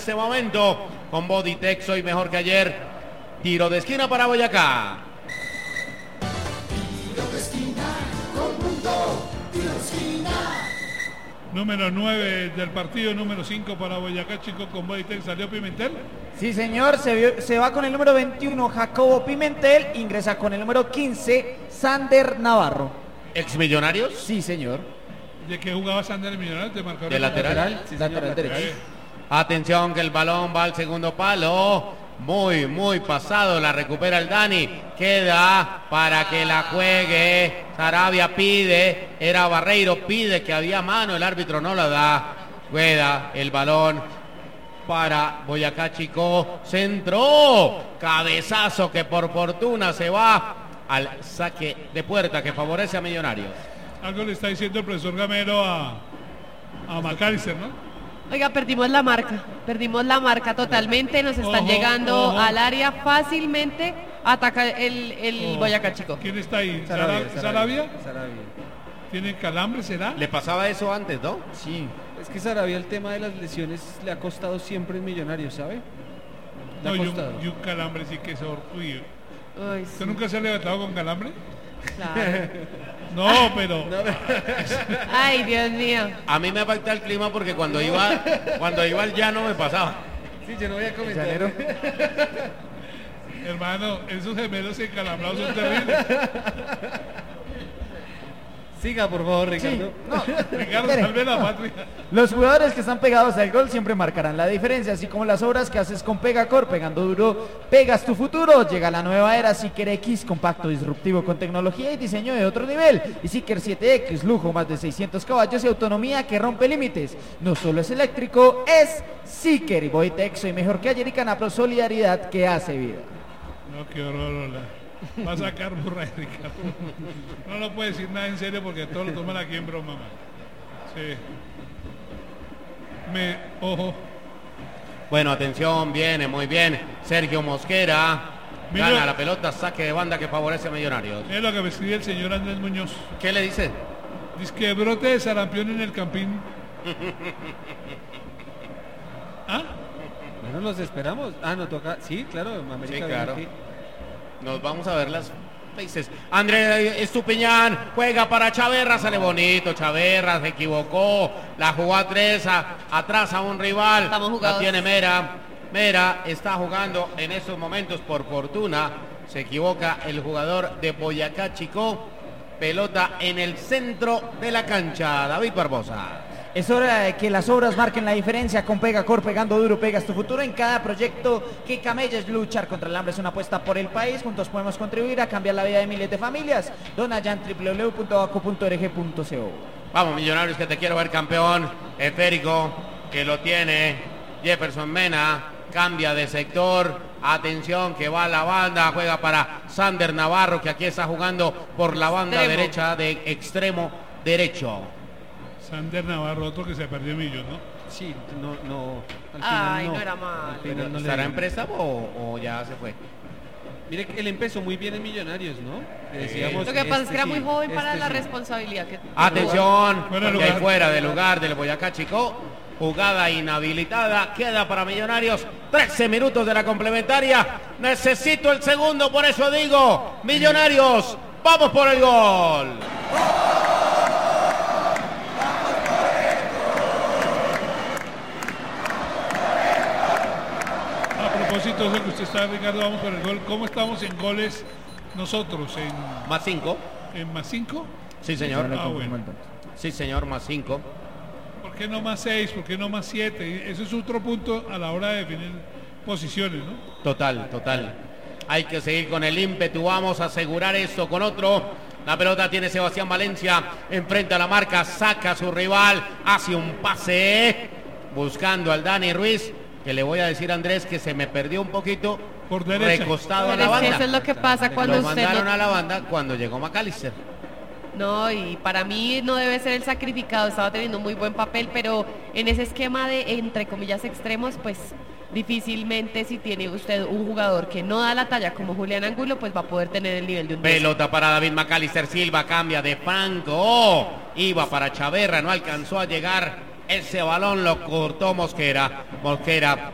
este momento. Con Bodytech soy mejor que ayer. Tiro de esquina para Boyacá. Tiro de esquina con Mundo. Tiro de esquina. Número 9 del partido, número 5 para Boyacá Chico con Bodytech. ¿Salió Pimentel? Sí, señor, se va con el número 21, Jacobo Pimentel, ingresa con el número 15, Sander Navarro. ¿Ex Millonarios? Sí, señor. ¿De qué jugaba Sander Millonarios? ¿De marcador? De lateral. Sí, lateral derecho. Atención que el balón va al segundo palo. Muy pasado, la recupera el Dani. Queda para que la juegue. Sarabia pide, era Barreiro, pide que había mano, el árbitro no la da. Juega el balón para Boyacá Chico. Centro, cabezazo que por fortuna se va al saque de puerta que favorece a Millonarios. Algo le está diciendo el profesor Gamero a McAllister, ¿no? Oiga, perdimos la marca totalmente, nos están llegando al área fácilmente, ataca el Boyacá Chico. ¿Quién está ahí? Sarabia. ¿Tiene calambre, será? Le pasaba eso antes, ¿no? Sí, es que Sarabia el tema de las lesiones le ha costado siempre en Millonarios, ¿sabe? Le ha costado. Y un calambre sí que es uy. Ay, ¿Usted sí, nunca se ha levantado con calambre? claro. No, pero... Ay, Dios mío. A mí me afecta el clima porque cuando iba al llano me pasaba. Sí, yo no voy a comentar. Hermano, esos gemelos encalambrados son terribles. Siga, por favor, Ricardo. Ricardo, salve la patria. Los jugadores que están pegados al gol siempre marcarán la diferencia, así como las obras que haces con Pegacor, pegando duro, pegas tu futuro. Llega la nueva era Seeker X, compacto, disruptivo, con tecnología y diseño de otro nivel. Y Seeker 7X, lujo, más de 600 caballos y autonomía que rompe límites. No solo es eléctrico, es Seeker. Y Bodytech, soy mejor que ayer, y Canapro, solidaridad que hace vida. No, qué horror, Lola. Va a sacar burra de Ricardo. No lo puede decir nada en serio porque todos lo toman aquí en broma, man. Sí. Ojo. Bueno, atención, viene muy bien. Sergio Mosquera. Mira, gana la pelota, saque de banda que favorece a Millonarios. Es lo que me escribe el señor Andrés Muñoz. ¿Qué le dice? Dice que brote de sarampión en el Campín. ¿Ah? Bueno, los esperamos. No toca. Sí, claro, América. Sí, claro. Aquí. Nos vamos a ver las faces. Andrés Estupiñán juega para Chaverra, sale bonito. Chaverra se equivocó, la jugó a tres, atrás a un rival. Estamos jugados. La tiene Mera. Mera está jugando en estos momentos, por fortuna. Se equivoca el jugador de Boyacá Chico. Pelota en el centro de la cancha. David Barbosa. Es hora de que las obras marquen la diferencia con Pegacor, pegando duro, pegas tu futuro en cada proyecto que camelles. Luchar contra el hambre es una apuesta por el país. Juntos podemos contribuir a cambiar la vida de miles de familias. Dona ya en www.baco.org.co. Vamos, Millonarios, que te quiero ver campeón. Esférico, que lo tiene Jefferson Mena. Cambia de sector. Atención, que va a la banda. Juega para Sander Navarro, que aquí está jugando por la banda derecha de extremo derecho. Sander Navarro, otro que se perdió Millos, ¿no? Sí, no. Al Ay, final no era mal. Pero, ¿estará en préstamo o ya se fue? Mire que él empezó muy bien en Millonarios, ¿no? Decíamos, Lo que pasa es que era muy joven para este la sí. responsabilidad que... Atención, Fuera de porque lugar. fuera de lugar del Boyacá Chico. Jugada inhabilitada, queda para Millonarios 13 minutos de la complementaria. Necesito el segundo, por eso digo, Millonarios, vamos por el gol. A propósito de eso que usted está, Ricardo, vamos por el gol. ¿Cómo estamos en goles nosotros? Más 5. ¿En más 5? Sí, señor. Ah, bueno. Sí, señor, más 5. ¿Por qué no más 6? ¿Por qué no más 7? Eso es otro punto a la hora de definir posiciones, ¿no? Total. Hay que seguir con el ímpetu. Vamos a asegurar esto con otro. La pelota tiene Sebastián Valencia. Enfrenta a la marca. Saca a su rival. Hace un pase. Buscando al Dani Ruiz. Que le voy a decir a Andrés que se me perdió un poquito. Por derecha. Recostado a Pero la es que banda. eso es lo que pasa cuando Lo usted mandaron no... a la banda cuando llegó McAllister. No, y para mí no debe ser el sacrificado, estaba teniendo muy buen papel, pero en ese esquema de, entre comillas, extremos, pues difícilmente si tiene usted un jugador que no da la talla como Julián Angulo, pues va a poder tener el nivel de un 10. Pelota para David McAllister Silva, cambia de Franco. Iba para Chaverra, no alcanzó a llegar. Ese balón lo cortó Mosquera.